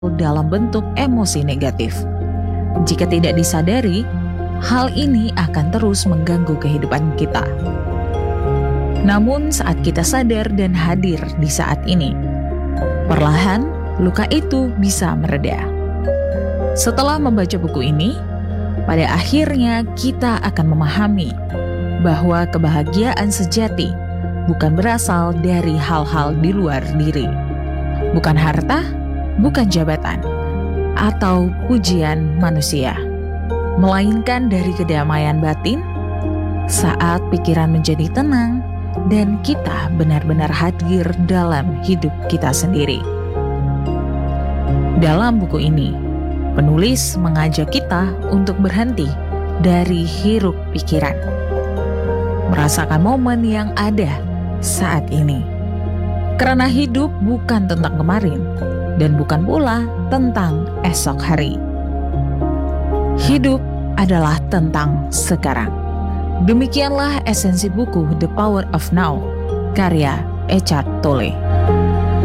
dalam bentuk emosi negatif. Jika tidak disadari, hal ini akan terus mengganggu kehidupan kita. Namun saat kita sadar dan hadir di saat ini, perlahan luka itu bisa mereda. Setelah membaca buku ini, pada akhirnya kita akan memahami bahwa kebahagiaan sejati bukan berasal dari hal-hal di luar diri. Bukan harta, bukan jabatan, atau pujian manusia, melainkan dari kedamaian batin saat pikiran menjadi tenang dan kita benar-benar hadir dalam hidup kita sendiri. Dalam buku ini, penulis mengajak kita untuk berhenti dari hiruk pikiran, merasakan momen yang ada saat ini. Karena hidup bukan tentang kemarin dan bukan pula tentang esok hari. Hidup adalah tentang sekarang. Demikianlah esensi buku The Power of Now, karya Eckhart Tolle.